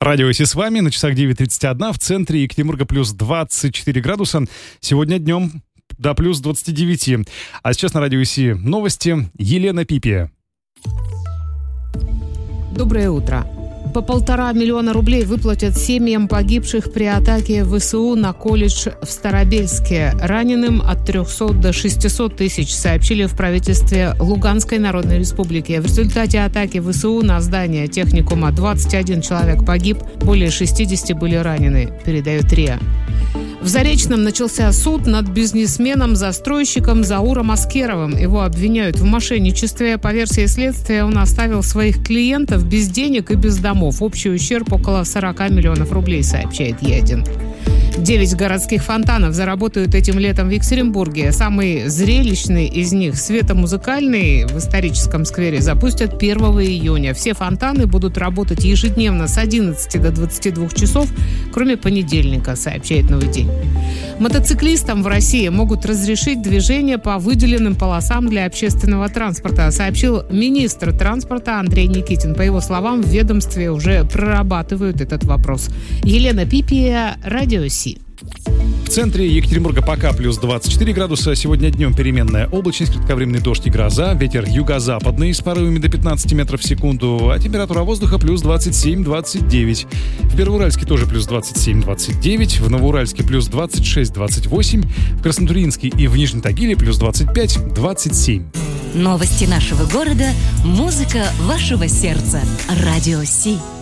Радио Си с вами, на часах 9:31, в центре Екатеринбурга плюс 24 градуса. Сегодня днем до плюс 29. А сейчас на Радио Си новости. Елена Пипия. Доброе утро. По 1,5 миллиона рублей выплатят семьям погибших при атаке ВСУ на колледж в Старобельске. Раненым от 300 до 600 тысяч, сообщили в правительстве Луганской Народной Республики. В результате атаки ВСУ на здание техникума 21 человек погиб, более 60 были ранены, передает РИА. В Заречном начался суд над бизнесменом-застройщиком Зауром Аскеровым. Его обвиняют в мошенничестве. По версии следствия, он оставил своих клиентов без денег и без домов. Общий ущерб около 40 миллионов рублей, сообщает Е1. 9 городских фонтанов заработают этим летом в Екатеринбурге. Самый зрелищный из них, светомузыкальный, в историческом сквере запустят 1 июня. Все фонтаны будут работать ежедневно с 11 до 22 часов, кроме понедельника, сообщает «Новый день». Мотоциклистам в России могут разрешить движение по выделенным полосам для общественного транспорта, сообщил министр транспорта Андрей Никитин. По его словам, в ведомстве уже прорабатывают этот вопрос. Елена Пипия, Радио Си. В центре Екатеринбурга пока плюс 24 градуса. Сегодня днем переменная облачность, кратковременный дождь и гроза. Ветер юго-западный с порывами до 15 метров в секунду. А температура воздуха плюс 27-29. В Первоуральске тоже плюс 27-29. В Новоуральске плюс 26-28. В Краснотурьинске и в Нижнем Тагиле плюс 25-27. Новости нашего города, музыка вашего сердца. Радио Си.